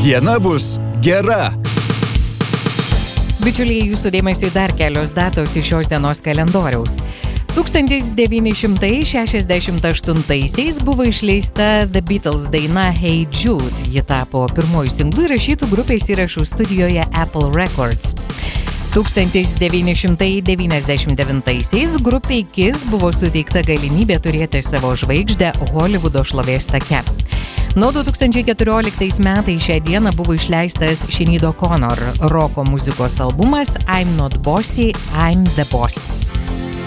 Diena bus gera. Bičiuliai, jūsų dėmesį dar kelios datos iš šios dienos kalendoriaus. 1968 buvo išleista The Beatles daina Hey Jude. Ji tapo pirmoju singlu įrašytų grupės įrašų studijoje Apple Records. 1999 grupiai Kiss buvo suteikta galimybė turėti savo žvaigždę Holivudo šlovės take. Nuo 2014 metais šią dieną buvo išleistas Sinead O'Connor roko muzikos albumas I'm Not Bossy, I'm the Boss.